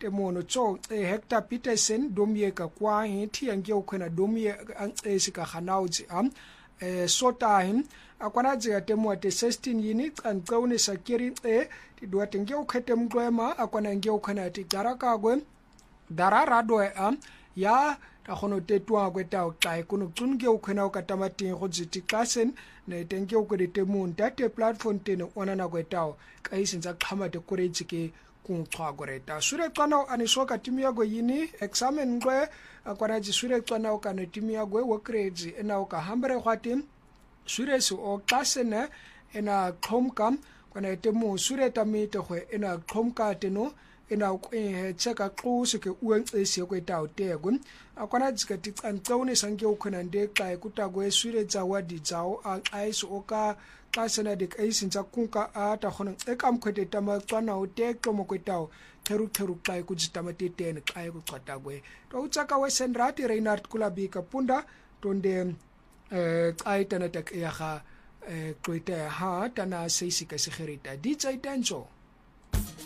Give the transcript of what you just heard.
temono tso Hector Peterson domye ka kwa hithi yange ukhona domye sika khanauzi sotahin akwana dze temo te 16 yini cancawne sakiri ti duate nge ukhete mqwema akwana nge ukhona ti garaka gwe dararado ya ta khono tetwa kweta uxai kuno tsunge ukhona ukatamati godziti klasen ne tenge ukwete munta te platform tene onana kweta ka isinza qhamate kuretsi ke kungxwa koreta sure xana anisoka timia go yini examen ngwe akwana ji sure xana ukane timia go wo grades ena uka hambere khwatim sure so o klasene ena qhomka kwana temu sure tamite khwe ena qhomka teno ena cheka xusu ke uencesi kweta utegun akwana jika ticancawne sange ukhona ndexa kutakwe sure zawadi zawo aiso oka xasena de kaisinza kunka ata khona ekamkhwete tamacwana uteqo mokwetawo kheru xa kujitama tetene xa kucwata kwe to utsaka wesenrati Reinhard Kulabika punda tonde xa itana tak ya ga qweta ha tana seisika segerita ditsa itanzo